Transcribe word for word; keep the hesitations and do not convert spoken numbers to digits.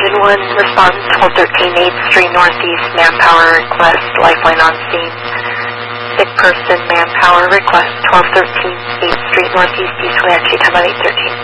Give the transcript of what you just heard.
Engine one, respond twelve thirteen eighth Street Northeast, manpower request, lifeline on scene. Sick person, manpower request, twelve thirteen eighth Street Northeast, East Wenatchee, come on eight thirteen.